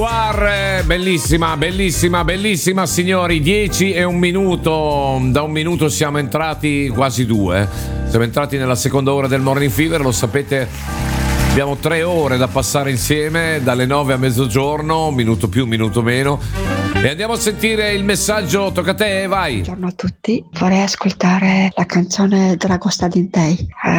Bellissima, bellissima, bellissima signori. 10 e un minuto. Da un minuto siamo entrati, quasi due. Siamo entrati nella seconda ora del Morning Fever, lo sapete. Abbiamo 3 ore da passare insieme, dalle 9 a mezzogiorno, un minuto più, un minuto meno. E andiamo a sentire il messaggio. Tocca a te, vai. Buongiorno a tutti, vorrei ascoltare la canzone Dragosta Dintei.